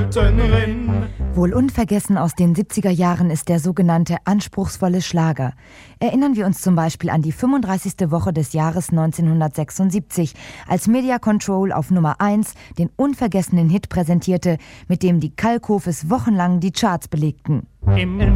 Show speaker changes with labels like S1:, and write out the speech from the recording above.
S1: wollten rin.
S2: Wohl unvergessen aus den 70er Jahren ist der sogenannte anspruchsvolle Schlager. Erinnern wir uns zum Beispiel an die 35. Woche des Jahres 1976, als Media Control auf Nummer 1 den unvergessenen Hit präsentierte, mit dem die Kalkhofes wochenlang die Charts belegten.
S1: Im